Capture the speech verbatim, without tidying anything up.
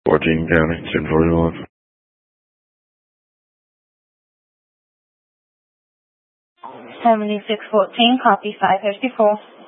fourteen County, ten forty-one. seventy-six fourteen, copy five fifty-four.